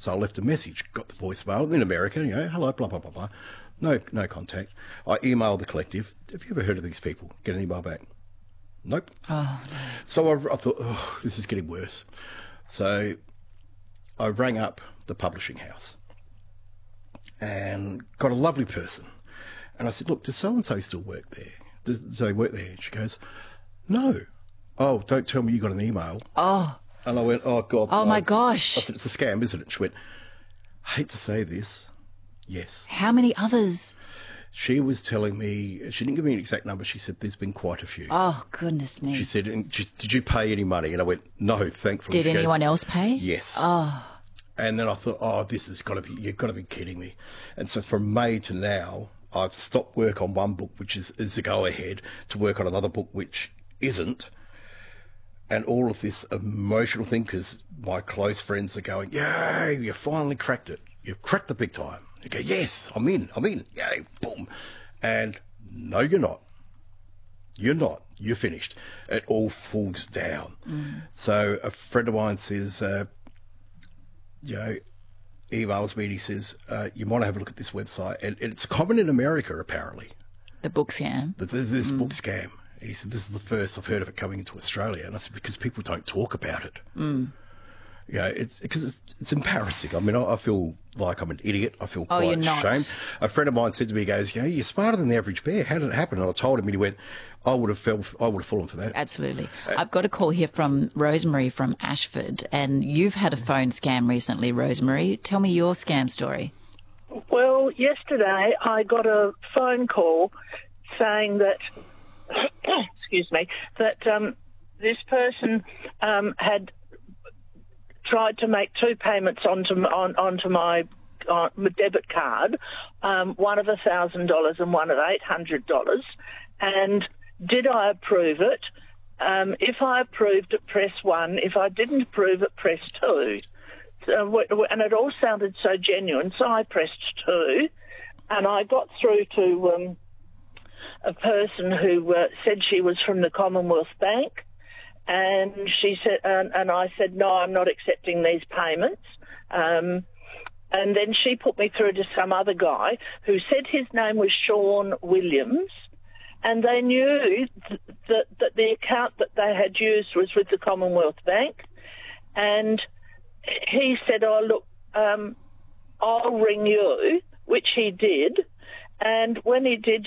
So I left a message, got the voicemail in America, hello, blah, blah, blah, blah. No contact. I emailed the collective. Have you ever heard of these people? Get an email back. Nope. Oh, no. So I thought, this is getting worse. So I rang up the publishing house and got a lovely person. And I said, look, does so-and-so still work there? Does they work there? And she goes, no. Oh, don't tell me you got an email. Oh. And I went, oh, God. Oh, my gosh. I said, it's a scam, isn't it? She went, I hate to say this. Yes. How many others? She was telling me, she didn't give me an exact number. She said, there's been quite a few. Oh, goodness me. She said, did you pay any money? And I went, no, thankfully. Did anyone else pay? Yes. Oh. And then I thought, this has got to be, you've got to be kidding me. And so from May to now, I've stopped work on one book, which is a go-ahead, to work on another book, which isn't. And all of this emotional thing, because my close friends are going, yay, you finally cracked it. You've cracked the big time. You go, yes, I'm in, yay, boom. And no, you're not. You're not. You're finished. It all falls down. So a friend of mine says, emails me and he says, you want to have a look at this website. And it's common in America, apparently. The book scam? This book scam. And he said, this is the first I've heard of it coming into Australia. And I said, because people don't talk about it. It's because it's embarrassing. I mean, I feel like I'm an idiot. I feel quite ashamed. A friend of mine said to me, he goes, you're smarter than the average bear. How did it happen? And I told him, and he went, I would have fallen for that. Absolutely. I've got a call here from Rosemary from Ashford, and you've had a phone scam recently, Rosemary. Tell me your scam story. Well, yesterday I got a phone call saying that, excuse me, that this person had tried to make two payments onto my debit card, one of $1,000 and one of $800, and did I approve it? If I approved it, press 1. If I didn't approve it, press 2. And it all sounded so genuine, so I pressed 2, and I got through to a person who said she was from the Commonwealth Bank, and she said, and I said, no, I'm not accepting these payments. And then she put me through to some other guy who said his name was Sean Williams, and they knew that the account that they had used was with the Commonwealth Bank. And he said, oh, look, I'll ring you, which he did. And when he did,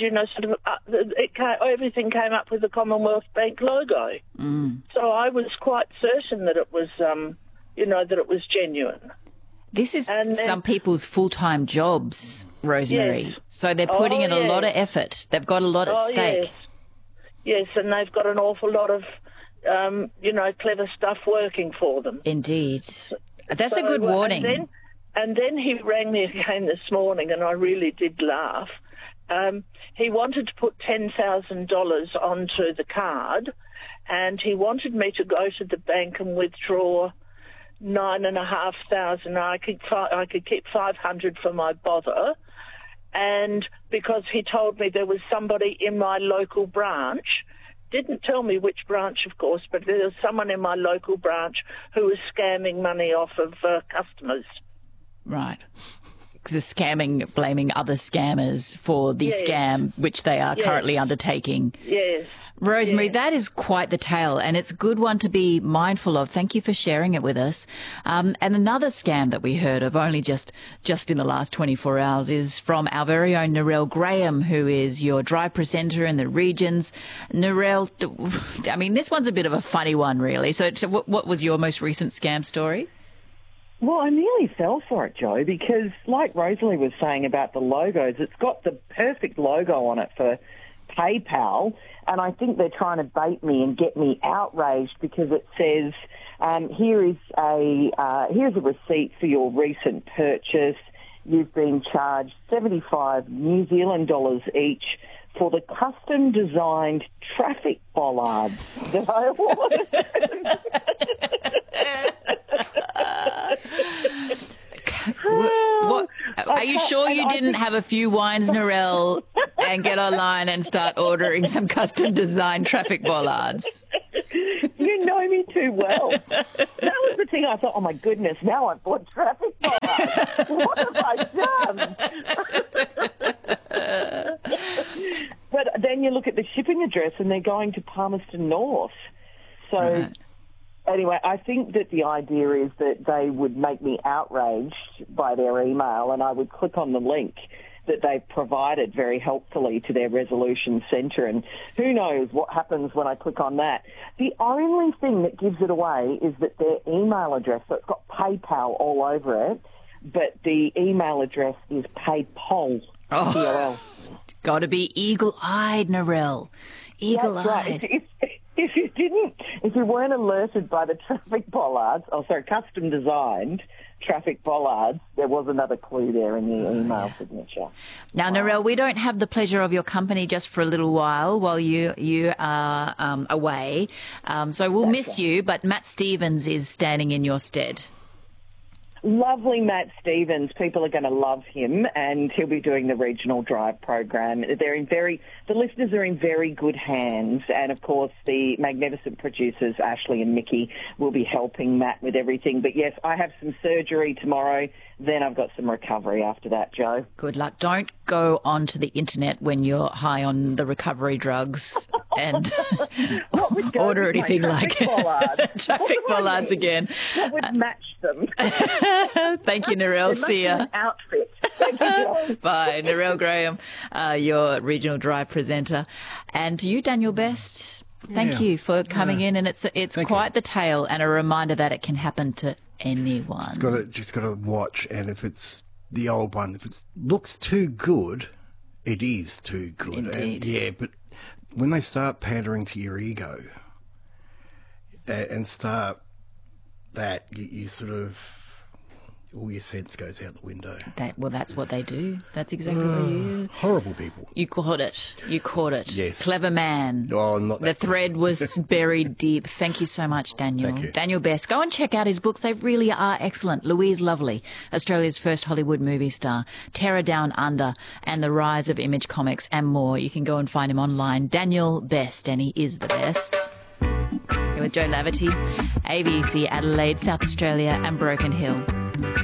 everything came up with the Commonwealth Bank logo. So I was quite certain that it was, that it was genuine. This is some people's full-time jobs, Rosemary. Yes. So they're putting in a lot of effort. They've got a lot at stake. Yes, and they've got an awful lot of, clever stuff working for them. Indeed. That's a good warning. And then he rang me again this morning, and I really did laugh. He wanted to put $10,000 onto the card, and he wanted me to go to the bank and withdraw $9,500. I could keep $500 for my bother, and because he told me there was somebody in my local branch, didn't tell me which branch, of course, but there was someone in my local branch who was scamming money off of customers. Right. The scamming, blaming other scammers for the scam which they are currently undertaking. Yes. Rosemary, that is quite the tale, and it's a good one to be mindful of. Thank you for sharing it with us. And another scam that we heard of only just in the last 24 hours is from our very own Narelle Graham, who is your drive presenter in the regions. Narelle, I mean, this one's a bit of a funny one, really. So what was your most recent scam story? Well, I nearly fell for it, Joe, because like Rosalie was saying about the logos, it's got the perfect logo on it for PayPal, and I think they're trying to bait me and get me outraged because it says, here's a receipt for your recent purchase. You've been charged 75 New Zealand dollars each for the custom-designed traffic bollards that I What? Are you sure you didn't have a few wines, Narelle, and get online and start ordering some custom-designed traffic bollards? You know me too well. That was the thing I thought, oh, my goodness, now I've bought traffic bollards. what have I done? But then you look at the shipping address and they're going to Palmerston North. So Right. anyway, I think that the idea is that they would make me outraged by their email and I would click on the link that they've provided very helpfully to their resolution centre, and who knows what happens when I click on that. The only thing that gives it away is that their email address, so it's got PayPal all over it, but the email address is PayPal. Oh. P-O-L. Got to be eagle-eyed, Narelle. Eagle-eyed. That's right. If you weren't alerted by the traffic bollards, custom designed traffic bollards, there was another clue there in the email signature. Now, Narelle, we don't have the pleasure of your company just for a little while you are away. So we'll miss you, but Matt Stevens is standing in your stead. Lovely Matt Stevens. People are going to love him, and he'll be doing the regional drive program. The listeners are in very good hands, and of course the magnificent producers Ashley and Mickey will be helping Matt with everything. But yes, I have some surgery tomorrow. Then I've got some recovery after that, Joe. Good luck. Don't go onto the internet when you're high on the recovery drugs and order anything like traffic bollards again. What would match them? Thank you, Narelle. See ya. An outfit. Thank you, Joe. Bye. Narelle Graham, your Regional Drive presenter. And to you, Daniel Best, thank you for coming in. And it's quite the tale and a reminder that it can happen to anyone. Just got to watch, and if it's the old one, if it looks too good, it is too good. Indeed. But when they start pandering to your ego and start that, you sort of, all your sense goes out the window. That's what they do. That's exactly what you... Horrible people. You caught it. Yes. Clever man. Oh, not that. The thread was buried deep. Thank you so much, Daniel. Thank you. Daniel Best. Go and check out his books. They really are excellent. Louise Lovely, Australia's first Hollywood movie star, Terror Down Under, and the rise of Image Comics, and more. You can go and find him online. Daniel Best, and he is the best. You're with Joe Laverty, ABC Adelaide, South Australia, and Broken Hill.